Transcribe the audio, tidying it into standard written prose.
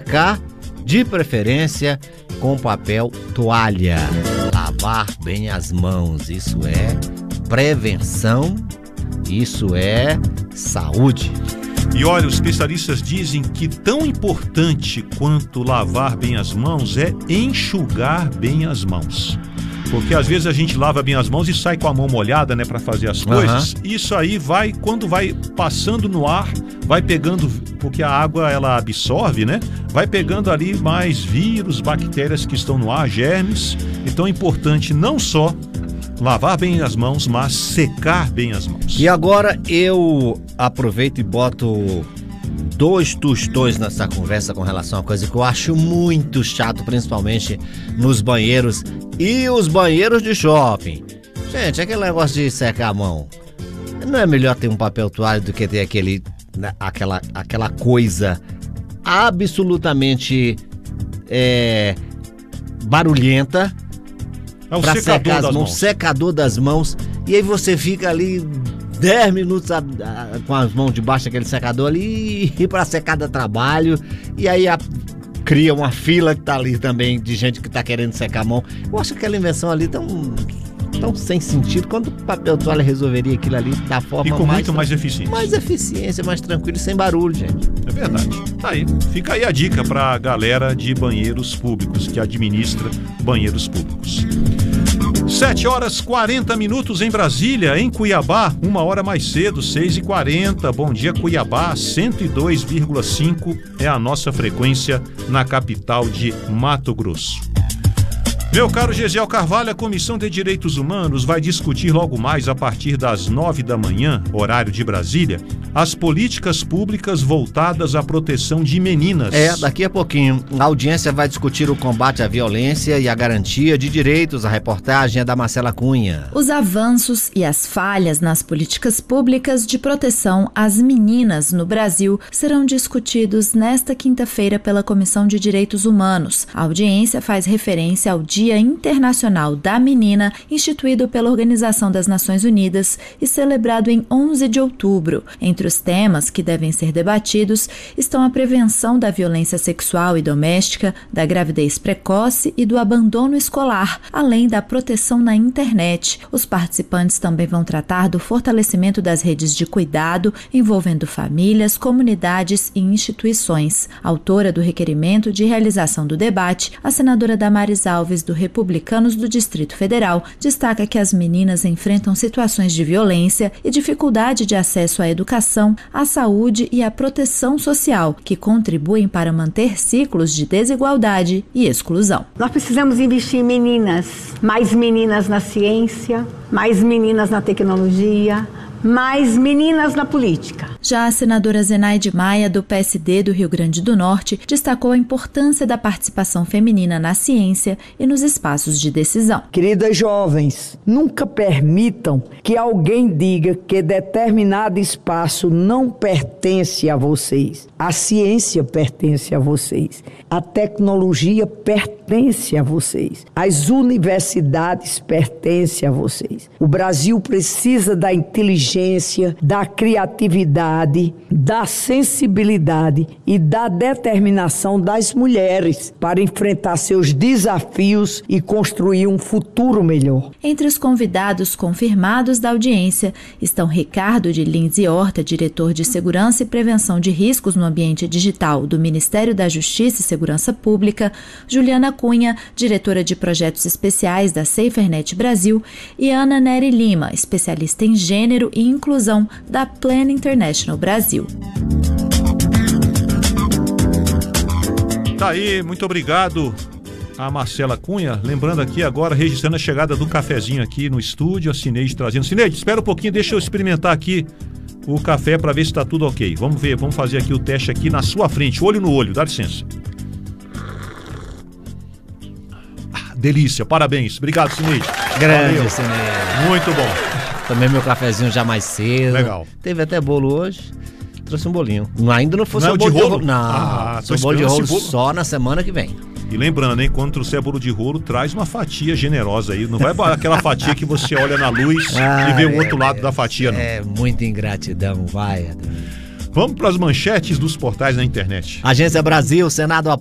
secar, de preferência com papel toalha. Lavar bem as mãos, isso é prevenção, isso é saúde. E olha, os especialistas dizem que tão importante quanto lavar bem as mãos é enxugar bem as mãos. Porque às vezes a gente lava bem as mãos e sai com a mão molhada, né, para fazer as coisas. Isso aí vai, quando vai passando no ar, vai pegando, porque a água ela absorve, né? Vai pegando ali mais vírus, bactérias que estão no ar, germes. Então é importante não só lavar bem as mãos, mas secar bem as mãos. E agora eu aproveito e boto 2 tostões nessa conversa com relação a uma coisa que eu acho muito chato, principalmente nos banheiros e os banheiros de shopping. Gente, aquele negócio de secar a mão, não é melhor ter um papel toalha do que ter aquela coisa absolutamente barulhenta para secar as mãos, secador das mãos, e aí você fica ali 10 minutos com as mãos debaixo daquele secador ali e para secar dá trabalho, e aí cria uma fila que tá ali também de gente que tá querendo secar a mão. Eu acho que aquela invenção ali tão sem sentido, quando o papel toalha resolveria aquilo ali da forma muito mais eficiente. Mais eficiência, mais tranquilo, sem barulho, gente. É verdade. Tá aí. Fica aí a dica pra galera de banheiros públicos, que administra banheiros públicos. 7h40 em Brasília. Em Cuiabá, 1 hora mais cedo, 6h40. Bom dia, Cuiabá. 102,5 é a nossa frequência na capital de Mato Grosso. Meu caro Gesiel Carvalho, a Comissão de Direitos Humanos vai discutir logo mais, a partir das 9 da manhã, horário de Brasília, as políticas públicas voltadas à proteção de meninas. Daqui a pouquinho. A audiência vai discutir o combate à violência e a garantia de direitos. A reportagem é da Marcela Cunha. Os avanços e as falhas nas políticas públicas de proteção às meninas no Brasil serão discutidos nesta quinta-feira pela Comissão de Direitos Humanos. A audiência faz referência ao Dia Internacional da Menina, instituído pela Organização das Nações Unidas e celebrado em 11 de outubro. Entre os temas que devem ser debatidos estão a prevenção da violência sexual e doméstica, da gravidez precoce e do abandono escolar, além da proteção na internet. Os participantes também vão tratar do fortalecimento das redes de cuidado, envolvendo famílias, comunidades e instituições. Autora do requerimento de realização do debate, a senadora Damares Alves, do Republicanos do Distrito Federal, destaca que as meninas enfrentam situações de violência e dificuldade de acesso à educação, à saúde e à proteção social, que contribuem para manter ciclos de desigualdade e exclusão. Nós precisamos investir em meninas, mais meninas na ciência, mais meninas na tecnologia, mais meninas na política. Já a senadora Zenaide Maia, do PSD do Rio Grande do Norte, destacou a importância da participação feminina na ciência e nos espaços de decisão. Queridas jovens, nunca permitam que alguém diga que determinado espaço não pertence a vocês. A ciência pertence a vocês. A tecnologia pertence a vocês. As universidades pertencem a vocês. O Brasil precisa da inteligência, da criatividade, da sensibilidade e da determinação das mulheres para enfrentar seus desafios e construir um futuro melhor. Entre os convidados confirmados da audiência estão Ricardo de Lins e Horta, diretor de Segurança e Prevenção de Riscos no Ambiente Digital do Ministério da Justiça e Segurança Pública, Juliana Cunha, diretora de Projetos Especiais da SaferNet Brasil, e Ana Nery Lima, especialista em gênero e inclusão da Plan International Brasil. Tá aí, muito obrigado a Marcela Cunha. Lembrando aqui agora, registrando a chegada do cafezinho aqui no estúdio, a Cineide trazendo. Cineide, espera um pouquinho, deixa eu experimentar aqui o café para ver se tá tudo ok. Vamos ver, vamos fazer aqui o teste aqui na sua frente, olho no olho, dá licença. Delícia, parabéns. Obrigado, Cineide. Grande, Cineide. Muito bom. Tomei meu cafezinho já mais cedo. Legal. Teve até bolo hoje. Trouxe um bolinho. Ainda não fosse não o bolo de rolo. Não, o bolo de rolo só na semana que vem. E lembrando, hein, quando trouxer bolo de rolo, traz uma fatia generosa aí. Não vai aquela fatia que você olha na luz e vê o outro lado da fatia, não. É muita ingratidão, vai. Vamos para as manchetes dos portais na internet. Agência Brasil, Senado